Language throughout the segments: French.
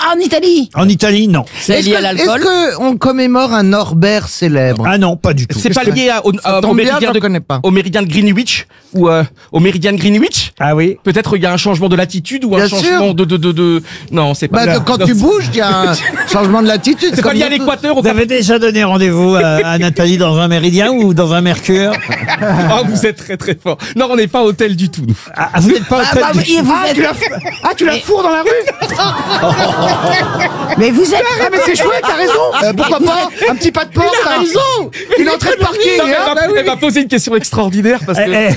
en Italie. En Italie, non. C'est lié à l'alcool. Est-ce qu'on commémore un Norbert célèbre? Ah non, pas du tout. C'est pas lié au méridien au méridien de Greenwich ou au méridien de Greenwich? Ah oui. Peut-être il y a un changement de latitude ou Bien un changement sûr. de... Non, c'est pas... Bah, quand tu bouges, il y a un changement de latitude. C'est pas lié à l'équateur. Vous avez déjà donné rendez-vous à Nathalie dans un méridien ou dans un mercure? Ah, vous êtes très très fort. Non, on n'est pas hôtel du tout, nous. Ah, vous n'êtes pas hôtel du... Tu la fourres dans la rue? Mais vous êtes... Ah, mais c'est chouette, t'as raison. Pourquoi pas? Un petit pas de porte. Il a raison. Il est en train de parking. Non, mais elle m'a posé une question extraordinaire parce que...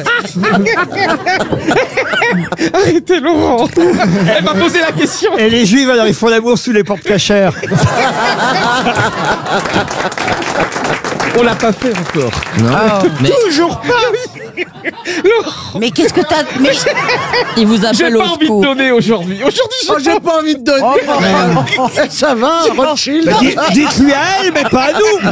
Arrêtez, Laurent. Elle m'a posé la question. Et les juifs, alors ils font l'amour sous les portes cachères. On l'a pas fait encore. Mais Toujours pas. Mais qu'est-ce que t'as... Mais... il vous J'ai appelle pas au envie de secours. donner aujourd'hui. Aujourd'hui, J'ai pas envie de donner. Ça va, Rothschild. Bah, dites-lui à elle, mais pas à nous.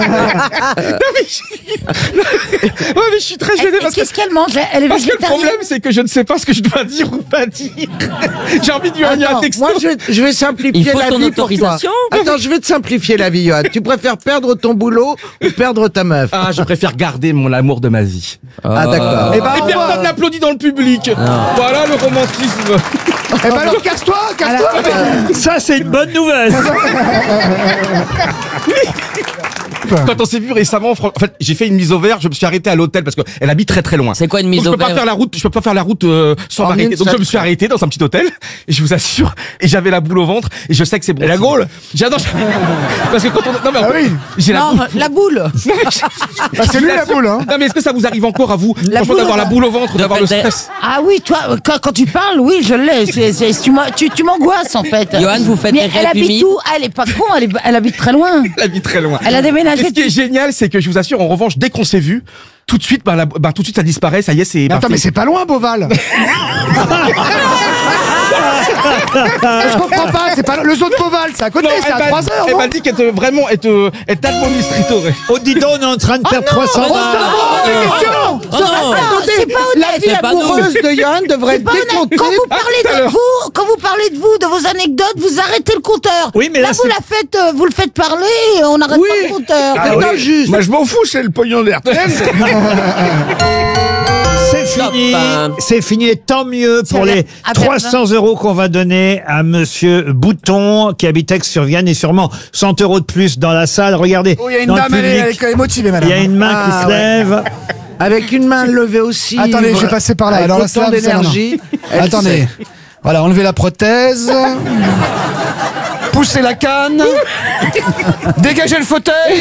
Ouais, mais je suis très gêné parce que... Qu'est-ce qu'elle mange? Elle est Parce que le végétarienne. problème, c'est que je ne sais pas ce que je dois dire ou pas dire. J'ai envie de lui envoyer un Attends, texto. moi je vais simplifier Il faut la son vie pour toi. autorisation. Attends, je vais te simplifier la vie, Johan. Tu préfères perdre ton boulot ou perdre ta meuf? Ah, je préfère garder mon amour de ma vie. Ah d'accord. Eh ben, Et personne n'applaudit dans le public. Voilà le romantisme. Eh ben, alors, casse-toi. Ça, c'est une bonne nouvelle. Quand on s'est vu récemment, en fait, j'ai fait une mise au vert, je me suis arrêté à l'hôtel parce qu'elle habite très très loin. C'est quoi une mise Donc, au vert? je peux pas faire la route sans En m'arrêter. une Donc je seule me suis arrêté dans un petit hôtel et je vous assure, et j'avais la boule au ventre et je sais que c'est bon. Et la gaule? J'adore. Parce que quand on non mais Ah oui. j'ai la Non, boule. la boule. Bah, c'est lui la boule, hein. Non mais est-ce que ça vous arrive encore à vous La franchement boule d'avoir au la boule au ventre, De d'avoir fait le d'être- stress? Ah oui, toi, quand tu parles, oui, je l'ai. Tu m'angoisses, en fait. Johan, vous faites Mais des elle rêves habite hein. humides. où? Elle est pas con, elle habite très loin. Elle habite très loin. Elle a Et déménagé. ce qui est génial, c'est que je vous assure, en revanche, dès qu'on s'est vu, tout de suite, tout de suite, ça disparaît, ça y est, c'est. Attends, mais c'est pas loin, Beauval. Je comprends pas, c'est pas le zoo de Beauval, c'est à côté, c'est à 3 heures, elle non? m'a dit qu'elle te vraiment, elle t'administrerait. Oh, dis donc, on est en train de perdre 300 non. balles. Oh non. C'est pas La honnête. vie c'est pas nous. amoureuse de Johan devrait être Pas honnête. décomptée. Quand vous parlez de vous, de vos anecdotes, vous arrêtez le compteur. Oui, mais là, vous vous le faites parler et on n'arrête pas le compteur. C'est injuste. Moi, je m'en fous, c'est le pognon d'RTL. C'est fini, Top. c'est fini, et tant mieux pour C'est les à 300 € qu'on va donner à Monsieur Bouton, qui habite Aix-sur-Vienne, et sûrement 100 € de plus dans la salle. Regardez, Oh, il y a une dans le dame, elle public, est motivée, madame. il y a une main qui se lève. Avec une main levée aussi. Attendez, je vais passer par là. Avec Alors là, autant ça, d'énergie. Elle Attendez. sait. Voilà, enlevez la prothèse. Poussez la canne. Dégagez le fauteuil.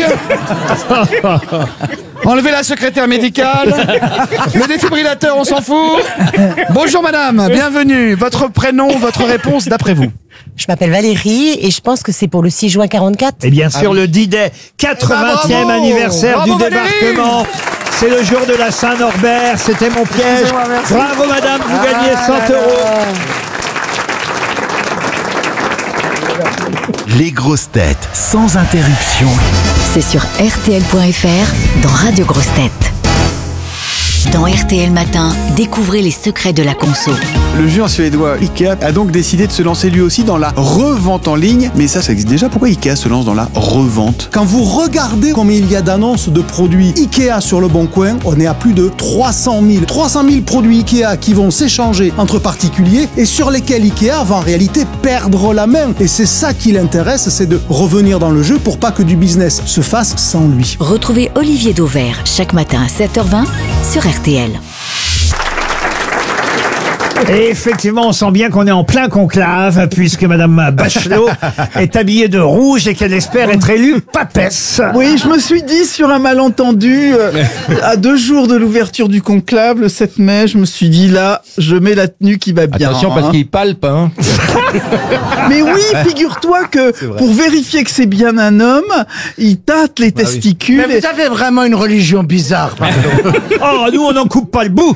Enlevez la secrétaire médicale. Le défibrillateur, on s'en fout. Bonjour madame, bienvenue. Votre prénom, votre réponse d'après vous. Je m'appelle Valérie et je pense que c'est pour le 6 juin 44. Et bien sûr, le D-Day, 80e bravo. anniversaire Bravo, du Valérie. débarquement. C'est le jour de la Saint-Norbert, c'était mon piège. Excusez-moi, merci. Bravo madame, vous gagnez 100 €. Les grosses têtes, sans interruption. C'est sur RTL.fr dans Radio Grosses Têtes. Dans RTL Matin, découvrez les secrets de la conso. Le géant suédois Ikea a donc décidé de se lancer lui aussi dans la revente en ligne. Mais ça existe déjà. Pourquoi Ikea se lance dans la revente? Quand vous regardez combien il y a d'annonces de produits Ikea sur le Bon Coin, on est à plus de 300 000. 300 000 produits Ikea qui vont s'échanger entre particuliers et sur lesquels Ikea va en réalité perdre la main. Et c'est ça qui l'intéresse, c'est de revenir dans le jeu pour pas que du business se fasse sans lui. Retrouvez Olivier Dauvert chaque matin à 7h20 sur RTL. Et effectivement, on sent bien qu'on est en plein conclave, puisque Madame Bachelot est habillée de rouge et qu'elle espère être élue papesse. Oui, je me suis dit sur un malentendu, à 2 jours de l'ouverture du conclave, le 7 mai, je me suis dit là, je mets la tenue qui va bien. Attention parce qu'il palpe, hein. Mais oui, figure-toi que pour vérifier que c'est bien un homme, il tâte les testicules. Mais vous avez vraiment une religion bizarre, pardon. Oh, nous, on n'en coupe pas le bout.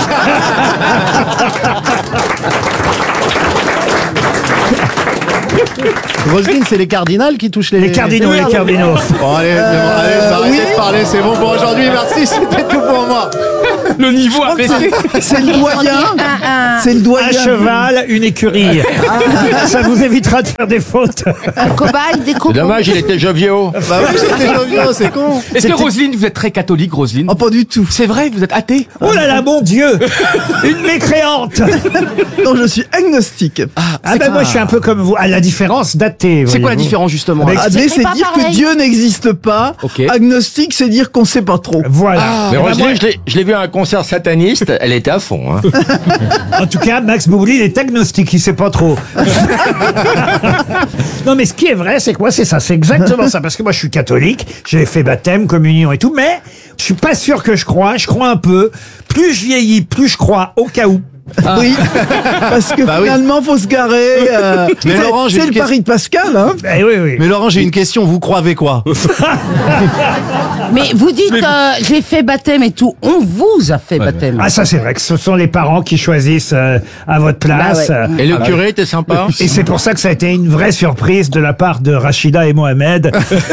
Roselyne, c'est les cardinals qui touchent les... Les cardinaux, les cardinaux. Bon, allez, arrêtez de parler, c'est bon pour aujourd'hui, merci, c'était tout pour moi. Le niveau a baissé. C'est le doyen. C'est le doyen. Un cheval, une écurie. Ça vous évitera de faire des fautes. Un cobaye, des cobayes. Dommage, il était jovial. Bah oui, c'était jovial, c'est con. Est-ce que Roselyne, vous êtes très catholique, Roselyne? Oh, pas du tout. C'est vrai, vous êtes athée? Oh là là, mon Dieu! Une mécréante! Non, je suis agnostique. Ah ben moi je suis un peu comme vous, à la différence d'athée. C'est quoi la voyez-vous. différence, justement? Mais Athée, c'est pas dire pareil. que Dieu n'existe pas. Ok. Agnostique, c'est dire qu'on sait pas trop. Voilà. Mais Eh ben, Roselyne, je l'ai vu à un concert sataniste, elle était à fond. Hein. En tout cas, Max Boublil est agnostique, il sait pas trop. Non, mais ce qui est vrai, c'est que moi, c'est ça, c'est exactement ça. Parce que moi, je suis catholique, j'ai fait baptême, communion et tout, mais je suis pas sûr que je crois un peu. Plus je vieillis, plus je crois, au cas où. Oui, parce que Bah oui. finalement, faut se garer. Mais Laurent, j'ai c'est une le pari de Pascal, hein. Eh oui, oui. Mais Laurent, j'ai une question, vous croyez quoi? Mais vous dites, j'ai fait baptême et tout. On vous a fait baptême. Ah, ça, c'est vrai que ce sont les parents qui choisissent à votre place. Bah Et le curé était sympa? Et c'est pour ça que ça a été une vraie surprise de la part de Rachida et Mohamed.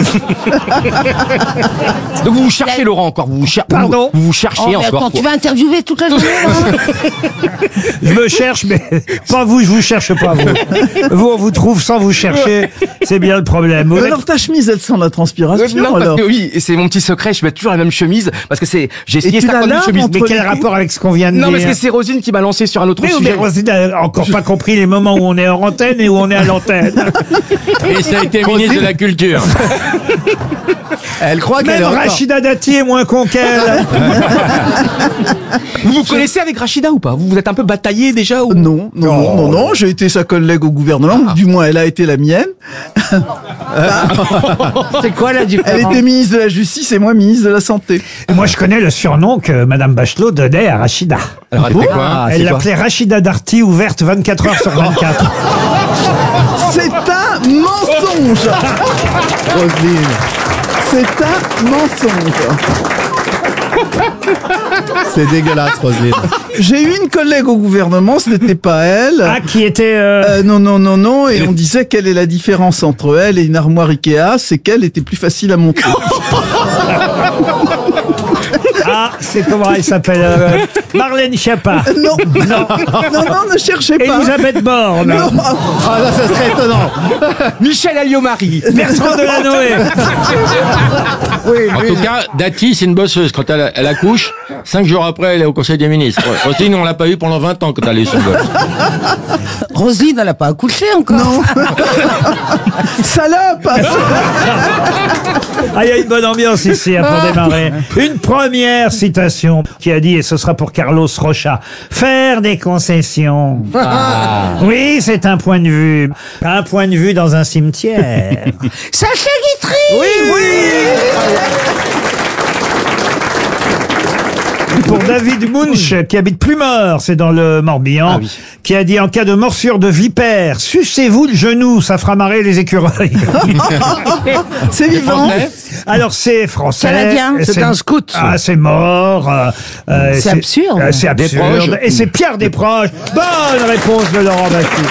Donc vous vous cherchez, Laurent, encore. Pardon? Vous vous cherchez Oh, mais encore. attends, quoi. tu vas interviewer toute la journée, là. Je me cherche, mais pas vous, je vous cherche pas vous. Vous, on vous trouve sans vous chercher. C'est bien le problème. Vous êtes- Alors ta chemise, elle sent la transpiration. Non, parce alors. que oui, et c'est mon petit secret, je mets toujours la même chemise, parce que j'ai essayé tu ça la comme une laves chemise. entre Mais quel les coups. rapport avec ce qu'on vient de Non, dire? parce que c'est Rosine qui m'a lancé sur un autre Mais sujet. Roselyne a encore pas compris les moments où on est en antenne et où on est à l'antenne. Et ça a été ministre de la Culture. Elle croit qu'elle Même est encore... Rachida Dati est moins con qu'elle. Vous vous connaissez avec Rachida ou pas? Vous êtes un peu bataillé déjà ou... Non, j'ai été sa collègue au gouvernement, ou du moins elle a été la mienne. C'est quoi la Elle différence? était ministre de la Justice et moi ministre de la Santé. Et moi, je connais le surnom que Madame Bachelot donnait à Rachida. Alors, elle fait quoi? Elle l'appelait Rachida Darty, ouverte 24 heures sur 24. C'est un mensonge. Roselyne, c'est un mensonge. C'est dégueulasse, Roselyne. J'ai eu une collègue au gouvernement, ce n'était pas elle. Ah, qui était... Non, et on disait quelle est la différence entre elle et une armoire Ikea, c'est qu'elle était plus facile à monter. Ah, c'est comment elle s'appelle Marlène Schiappa. Non, ne cherchez pas. Elisabeth Borne. Non. Ah là, ça serait étonnant. Michel Alliot-Marie. Bertrand Delanoë. En tout cas, Dati, c'est une bosseuse. Quand elle accouche, 5 jours après, elle est au Conseil des ministres. Roselyne, on l'a pas eu pendant 20 ans quand elle est son gosse. Roselyne, elle n'a pas accouché encore. Non. Salope. Ah, il y a une bonne ambiance ici hein, pour démarrer. Une première citation qui a dit, et ce sera pour Carlos Rocha, faire des concessions. Oui, c'est un point de vue. Un point de vue dans un cimetière. Sacha Guitry. Oui. Pour David Munch, qui habite Plumeur, c'est dans le Morbihan, qui a dit en cas de morsure de vipère, sucez-vous le genou, ça fera marrer les écureuils. C'est vivant. Alors c'est français. Canadien. C'est un scout. Ah, c'est mort. C'est absurde. C'est absurde. Desproges. Et c'est Pierre Desproges. Bonne réponse de Laurent Baffie.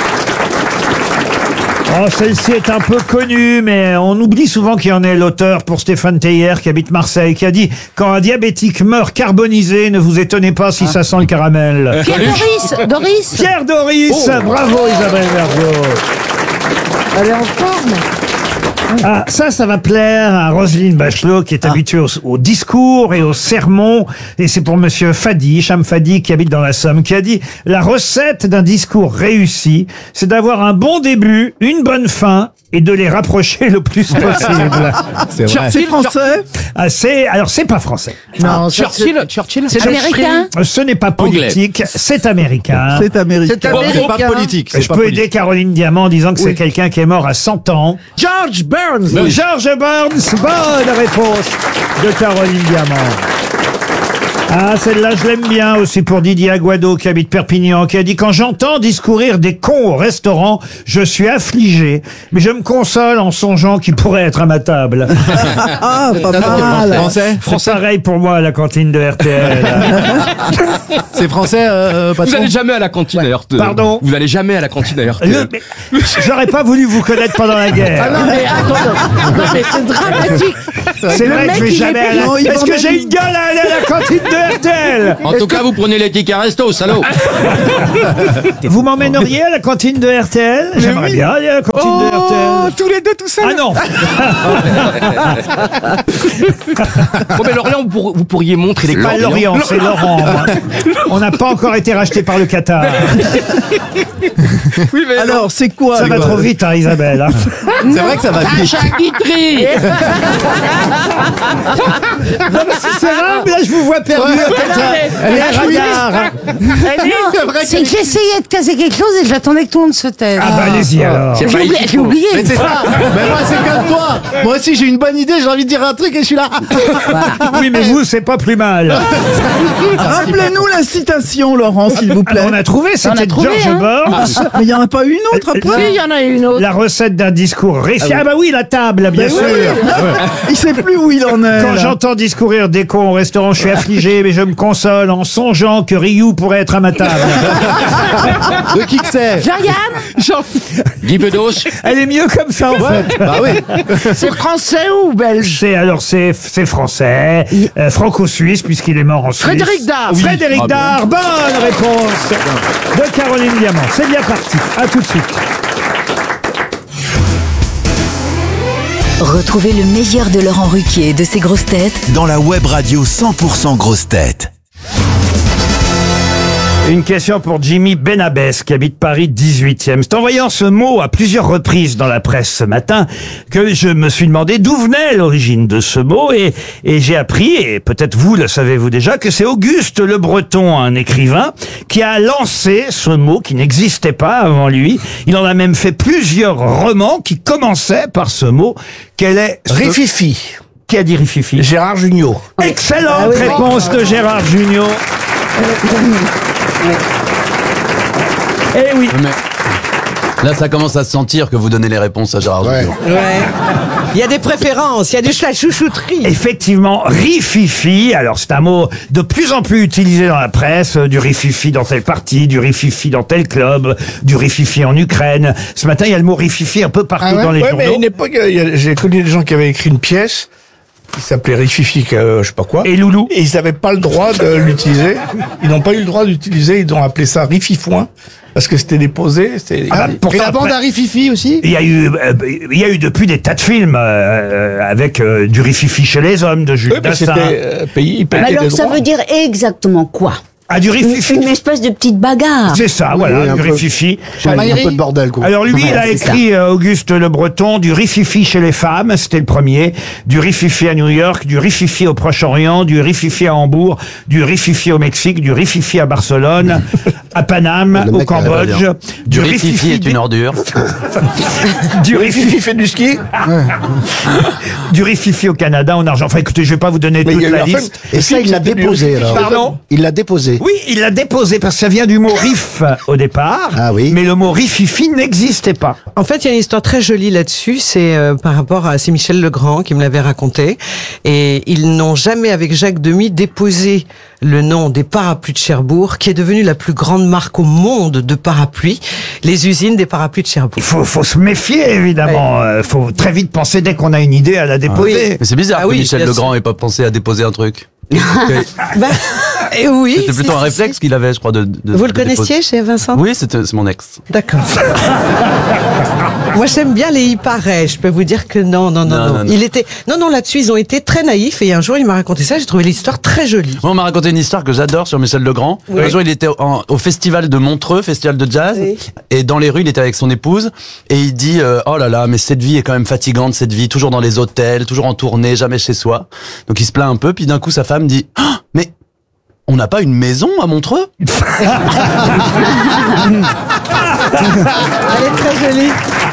Oh, celle-ci est un peu connue, mais on oublie souvent qu'il y en est l'auteur pour Stéphane Teyer, qui habite Marseille, qui a dit « Quand un diabétique meurt carbonisé, ne vous étonnez pas si ça sent le caramel. » Pierre Doris. Pierre Doris, bravo Isabelle Bergeau. Elle est en forme. Ah, ça va plaire à Roselyne Bachelot, qui est habituée au discours et au sermon. Et c'est pour monsieur Fadi, Cham Fadi, qui habite dans la Somme, qui a dit « La recette d'un discours réussi, c'est d'avoir un bon début, une bonne fin, et de les rapprocher le plus possible. » C'est vrai. C'est français. Ah, alors c'est pas français. Non, Churchill. c'est américain. Ce n'est pas politique, c'est américain. C'est américain. C'est Bon, c'est américain. pas politique. c'est Je pas peux politique. aider Caroline Diamant en disant que c'est quelqu'un qui est mort à 100 ans. George Burns. George Burns, bonne réponse de Caroline Diamant. Ah, celle-là, je l'aime bien aussi pour Didier Aguado, qui habite Perpignan, qui a dit « Quand j'entends discourir des cons au restaurant, je suis affligé, mais je me console en songeant qu'ils pourraient être à ma table. Ah, pas mal. Français. » C'est pareil pour moi à la cantine de RTL. C'est français, Vous patron. allez jamais à la cantine à RTL. Pardon. Vous allez jamais à la cantine à RTL. Mais J'aurais pas voulu vous connaître pendant la guerre. Ah non, mais attends. Non, mais c'est dramatique. C'est vrai mec, que je vais il jamais est à la... Non, il Est-ce que m'emmène- j'ai une gueule à aller à la cantine de de RTL. En tout cas, vous prenez les tickets resto, salaud. Vous m'emmèneriez à la cantine de RTL? J'aimerais bien aller à la cantine de RTL. Tous les deux, tout ça. Ah non. Bon, mais Lorient, vous pourriez montrer les Pas cordes. Lorient, c'est Laurent. moi. On n'a pas encore été racheté par le Qatar. Oui, mais Alors, c'est quoi Ça va trop vite, hein, Isabelle. hein. C'est vrai que ça va vite. Sacha Guitry. Non, mais c'est rare, mais là, je vous vois perdu au Qatar. mais- Les ragards. C'est que j'essayais de casser quelque chose et j'attendais que tout le monde se taise. Ah bah allez-y alors. C'est J'ai pas oublié. ici, J'ai oublié. Mais c'est ça. Mais moi, c'est comme toi. Moi aussi, j'ai une bonne idée. J'ai envie de dire un truc et je suis là. Oui, mais vous, c'est pas plus mal. Rappelez-nous la citation, Laurent, s'il vous plaît. On a trouvé, On c'était a trouvé, George hein. Burns. Mais il n'y en a pas une autre Si, après. il y en a une autre. La recette d'un discours réussi. Ah bah oui, la table, bien sûr. Il sait plus où il en est. Quand là. j'entends discourir des cons au restaurant, je suis affligé, mais je me console en songeant que Ryu pourrait être à ma table. De qui que c'est? Jean-Yann, Guy Bedos. Elle est mieux comme ça, en fait. Bah oui. c'est français ou belge? C'est français, franco-suisse, puisqu'il est mort en Suisse. Frédéric Dard. Frédéric Dard, bonne réponse de Caroline Diamant. C'est bien parti. À tout de suite. Retrouvez le meilleur de Laurent Ruquier et de ses grosses têtes Dans la web radio 100% grosses têtes. Une question pour Jimmy Benabès qui habite Paris 18e. C'est en voyant ce mot à plusieurs reprises dans la presse ce matin que je me suis demandé d'où venait l'origine de ce mot et j'ai appris, et peut-être vous le savez-vous déjà, que c'est Auguste Le Breton, un écrivain, qui a lancé ce mot qui n'existait pas avant lui. Il en a même fait plusieurs romans qui commençaient par ce mot. Quel est Rififi. Qui a dit Rififi? Gérard Jugnot. Excellente réponse de Gérard Jugnot. Eh oui. Là, ça commence à se sentir que vous donnez les réponses à Gérard Jugnot. Ouais. Il y a des préférences, il y a de la chouchouterie. Effectivement, rififi, alors c'est un mot de plus en plus utilisé dans la presse, du rififi dans tel parti, du rififi dans tel club, du rififi en Ukraine. Ce matin, il y a le mot rififi un peu partout dans les journaux. Mais à une époque, j'ai connu des gens qui avaient écrit une pièce qui s'appelait Rififi, je sais pas quoi. Et Loulou. Et ils n'avaient pas le droit de l'utiliser. Ils n'ont pas eu le droit d'utiliser, ils ont appelé ça Rififouin. Parce que c'était déposé, c'était... pourtant, Et la bande à Rififi aussi? Il y a eu depuis des tas de films avec du rififi chez les hommes de Jules Oui, mais Dassin. c'était payé des Alors ça droits. veut dire exactement quoi? Ah, du rififi. Une espèce de petite bagarre. C'est ça, voilà, du rififi. Un peu de bordel, quoi. Alors lui, il a c'est écrit, Auguste Le Breton, du rififi chez les femmes, c'était le premier, du rififi à New York, du rififi au Proche-Orient, du rififi à Hambourg, du rififi au Mexique, du rififi à Barcelone, à Paname, au Cambodge, Du rififi est une ordure. du Rififi rififi, fait du ski. du rififi au Canada, en argent. Enfin, écoutez, je vais pas vous donner Mais il toute y a eu la un film- liste. Et ça, il l'a déposé, alors. Pardon? Il l'a déposé. Oui, il l'a déposé parce que ça vient du mot riff au départ. Ah oui. Mais le mot rififi n'existait pas. En fait, il y a une histoire très jolie là-dessus. C'est par rapport à c'est Michel Legrand qui me l'avait raconté. Et ils n'ont jamais, avec Jacques Demy, déposé le nom des parapluies de Cherbourg, qui est devenue la plus grande marque au monde de parapluies, les usines des parapluies de Cherbourg. Il faut se méfier, évidemment. Faut très vite penser dès qu'on a une idée à la déposer. Mais c'est bizarre Ah que oui, Michel bien Legrand sûr. ait pas pensé à déposer un truc. Bah, et oui. C'était plutôt un réflexe qu'il avait, je crois, de Vous le de déposer. connaissiez chez Vincent? Oui, c'est mon ex. D'accord. Moi, j'aime bien les il paraît. Je peux vous dire que non. Non. Il était, non, là-dessus, ils ont été très naïfs. Et un jour, il m'a raconté ça. J'ai trouvé l'histoire très jolie. Moi, on m'a raconté une histoire que j'adore sur Michel Legrand. Oui. Un jour, il était au festival de Montreux, festival de jazz, Oui. et dans les rues, il était avec son épouse, et il dit oh là là, mais cette vie est quand même fatigante, cette vie, toujours dans les hôtels, toujours en tournée, jamais chez soi. Donc il se plaint un peu, puis d'un coup, sa femme dit ah, mais on n'a pas une maison à Montreux? Elle est très jolie.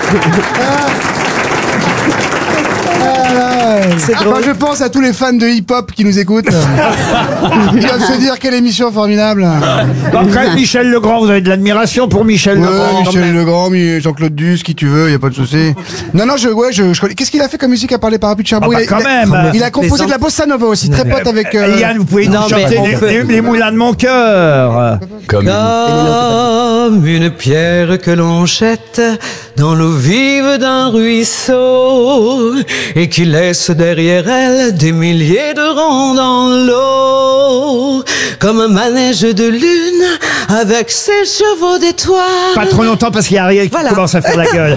C'est Quand drôle. je pense à tous les fans de hip-hop qui nous écoutent, ils doivent se dire quelle émission formidable. Bon, quand même, Michel Legrand, vous avez de l'admiration pour Michel Legrand. Michel Legrand, Jean-Claude Duss, qui tu veux, y a pas de souci. Non, je connais. Qu'est-ce qu'il a fait comme musique à part les parapluies de Cherbourg? Ah bah, quand même. Il a composé de la bossa nova aussi, très pote avec. Yann, vous pouvez nous Non, mais chanter on peut- les moulins de mon cœur. Comme Quand comme une pierre que l'on jette dans l'eau vive d'un ruisseau et qui laisse derrière elle des milliers de ronds dans l'eau, comme un manège de lune avec ses chevaux d'étoiles. Pas trop longtemps parce qu'il y a Ariel qui commence à faire la gueule.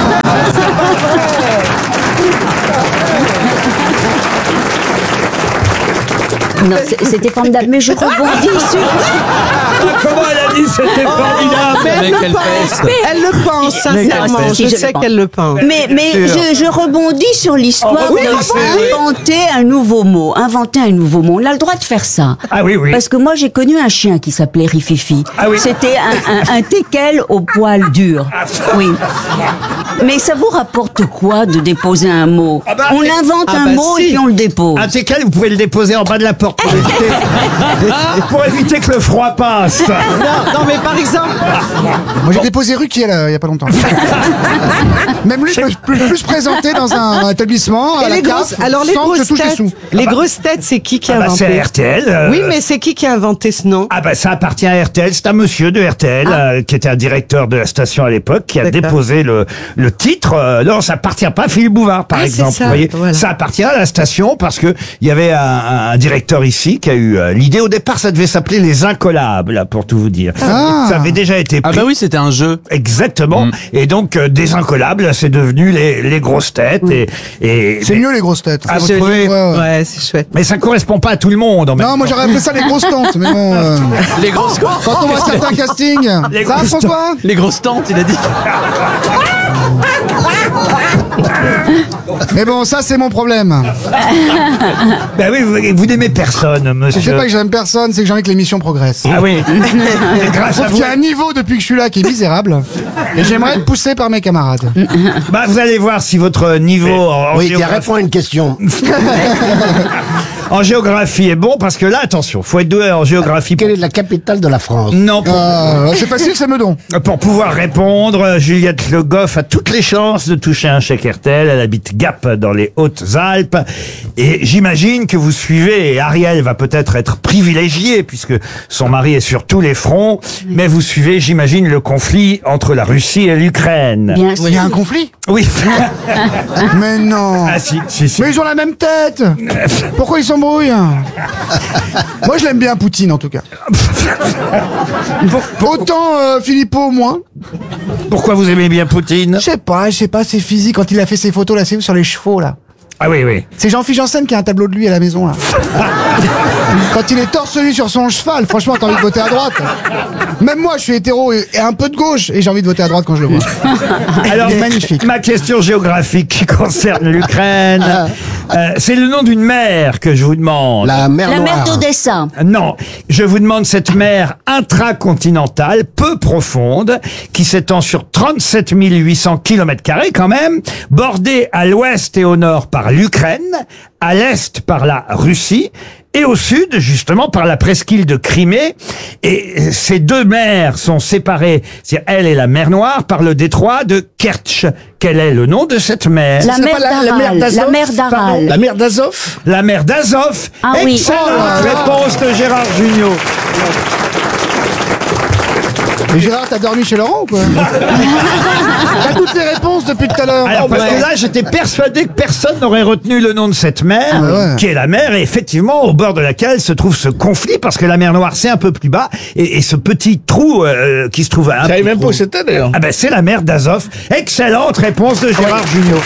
Non, c'était formidable, mais je rebondis sur... Comment elle a dit c'était formidable? Mais elle le pense, sincèrement. Je sais qu'elle le pense. Mais je rebondis sur l'histoire d'inventer un nouveau mot. Inventer un nouveau mot. On a le droit de faire ça. Ah oui, oui. Parce que moi, j'ai connu un chien qui s'appelait Rififi. Ah oui. C'était un teckel au poil dur. Oui. Mais ça vous rapporte quoi de déposer un mot? On invente un mot et puis on le dépose. Un teckel, vous pouvez le déposer en bas de la porte pour éviter que le froid passe. Non, mais par exemple... Moi, j'ai déposé Ruquier, là, il y a pas longtemps. Même lui, je peux plus présenter dans un établissement à Et la les carte grosses, alors les sans que je grosses touche les têtes, sous. les grosses têtes, c'est qui a inventé? C'est RTL. Oui, mais c'est qui a inventé ce nom? Ah bah ça appartient à RTL, c'est un monsieur de RTL qui était un directeur de la station à l'époque qui a déposé le titre. Non, ça appartient pas à Philippe Bouvard par exemple. Ça, vous voyez, voilà. ça appartient à la station parce que il y avait un directeur ici qui a eu l'idée. Au départ, ça devait s'appeler Les Incollables, pour tout vous dire. Ça avait déjà été pris. Ah bah oui, c'était un jeu. Exactement. Et donc des Incollables, c'est devenu les grosses têtes. Et C'est mieux les grosses têtes. Ah, vous trouvez? Ouais, c'est chouette. Mais ça correspond pas à tout le monde. En même Non, moi temps. j'aurais appelé ça les grosses tantes, mais bon. Les grosses Quand on voit certains castings. Les Ça va, grosses François? Les grosses tantes, il a dit. Mais bon, ça c'est mon problème. Ben oui, vous n'aimez personne, monsieur. C'est pas que j'aime personne, c'est que j'ai envie que l'émission progresse. Ah oui. Grâce à Sauf vous. qu'il y a un niveau depuis que je suis là qui est misérable. Et j'aimerais être poussé par mes camarades. Bah, vous allez voir si votre niveau en Oui, qui géographie... répond à une question. En géographie est bon parce que là, attention, faut être doué en géographie. Quelle est la capitale de la France? Non, C'est facile, c'est Meudon. pour pouvoir répondre, Juliette Le Goff a toutes les chances de toucher un chèque RTL. Elle habite Gap dans les Hautes-Alpes. Et j'imagine que vous suivez, et Ariel va peut-être être privilégiée puisque son mari est sur tous les fronts, mais vous suivez, j'imagine, le conflit entre la Russie et l'Ukraine. Bien sûr. Il y a un conflit? Oui. Mais non. Ah si. Mais ils ont la même tête. Pourquoi ils s'embrouillent? Moi je l'aime bien Poutine en tout cas. Autant Philippot moins. Pourquoi vous aimez bien Poutine? Je sais pas, c'est physique quand il a fait ses photos là, c'est sur les chevaux là. Ah oui, oui. C'est Jean-Philippe Janssen qui a un tableau de lui à la maison là. Quand il est torse nu sur son cheval, franchement t'as envie de voter à droite. Même moi je suis hétéro et un peu de gauche et j'ai envie de voter à droite quand je le vois. Alors, Il est magnifique. ma question géographique qui concerne l'Ukraine, c'est le nom d'une mer que je vous demande. La mer La mer Noire. d'Odessa. Non, je vous demande cette mer intracontinentale, peu profonde, qui s'étend sur 37 800 km² quand même, bordée à l'ouest et au nord par l'Ukraine, à l'est par la Russie, et au sud, justement, par la presqu'île de Crimée. Et ces deux mers sont séparées, c'est-à-dire elle et la mer Noire, par le détroit de Kertch. Quel est le nom de cette mer? La mer d'Aral. La mer d'Aral. La mer d'Azov? La mer d'Azov. Ah oui. Excellente Oh là là. réponse de Gérard Jugnot. Mais Gérard, t'as dormi chez Laurent ou quoi? T'as toutes les réponses depuis tout à l'heure. Alors, parce que là, j'étais persuadé que personne n'aurait retenu le nom de cette mer, ouais. qui est la mer, et effectivement, au bord de laquelle se trouve ce conflit, parce que la mer Noire, c'est un peu plus bas, et ce petit trou qui se trouve à un Je savais peu même pas où c'était d'ailleurs. Ah ben, c'est la mer d'Azov. Excellente réponse de Gérard Jugnot.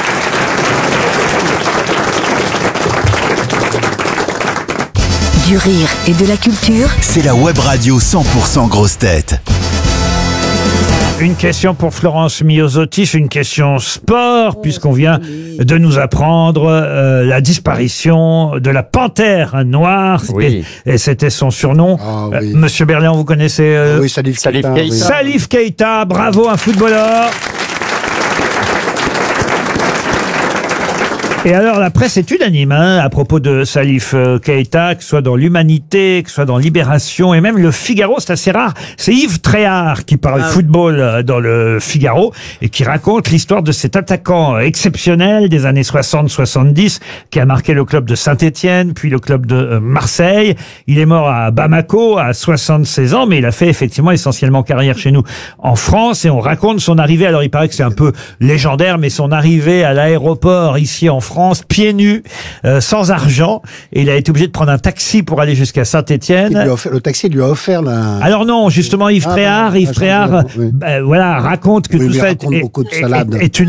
Du rire et de la culture. C'est la web radio 100% grosse tête. Une question pour Florence Miosotis, une question sport, puisqu'on vient de nous apprendre la disparition de la panthère noire. Oui. Et c'était son surnom. Ah, oui. Monsieur Berléand, vous connaissez Oui, Salif Keita. Keita. Oui. Salif Keita, bravo, un footballeur. Et alors, la presse est unanime à propos de Salif Keïta, que ce soit dans l'Humanité, que ce soit dans Libération, et même le Figaro, c'est assez rare. C'est Yves Tréhard qui parle football dans le Figaro et qui raconte l'histoire de cet attaquant exceptionnel des années 60-70 qui a marqué le club de Saint-Étienne, puis le club de Marseille. Il est mort à Bamako à 76 ans, mais il a fait effectivement essentiellement carrière chez nous en France, et on raconte son arrivée. Alors, il paraît que c'est un peu légendaire, mais son arrivée à l'aéroport ici en France, pieds nus, sans argent, et il a été obligé de prendre un taxi pour aller jusqu'à Saint-Étienne. Le taxi lui a offert la... Alors non, justement, Yves Tréhard, voilà, raconte que tout il ça raconte beaucoup de salades. est une